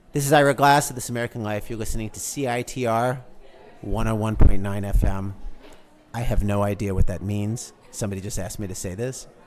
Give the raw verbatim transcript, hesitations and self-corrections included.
This is Ira Glass of This American Life. You're listening to C I T R one oh one point nine F M. I have no idea what that means. Somebody just asked me to say this.